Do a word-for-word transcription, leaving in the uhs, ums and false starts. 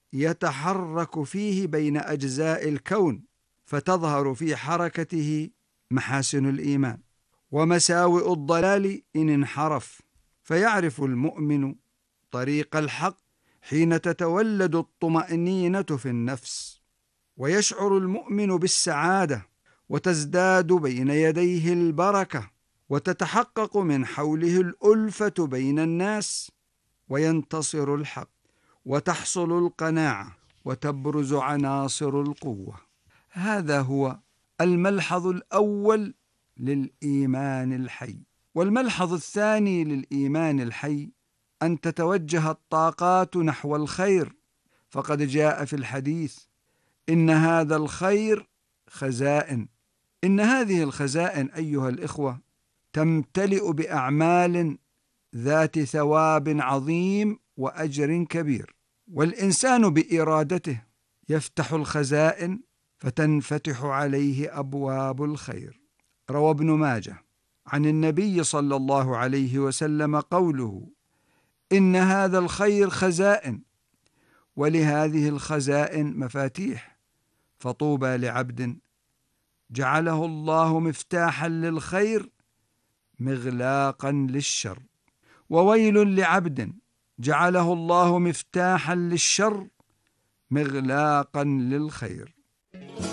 يتحرك فيه بين أجزاء الكون، فتظهر في حركته محاسن الإيمان ومساوئ الضلال إن انحرف، فيعرف المؤمن طريق الحق حين تتولد الطمأنينة في النفس، ويشعر المؤمن بالسعادة، وتزداد بين يديه البركة، وتتحقق من حوله الألفة بين الناس، وينتصر الحق، وتحصل القناعة، وتبرز عناصر القوة. هذا هو الملحظ الأول للإيمان الحي. والملحظ الثاني للإيمان الحي أن تتوجه الطاقات نحو الخير، فقد جاء في الحديث: إن هذا الخير خزائن. إن هذه الخزائن أيها الإخوة تمتلئ بأعمال ذات ثواب عظيم وأجر كبير، والإنسان بإرادته يفتح الخزائن فتنفتح عليه أبواب الخير. روى ابن ماجه عن النبي صلى الله عليه وسلم قوله: إن هذا الخير خزائن، ولهذه الخزائن مفاتيح، فطوبى لعبد جعله الله مفتاحا للخير مغلاقا للشر، وويل لعبد جعله الله مفتاحا للشر مغلاقا للخير.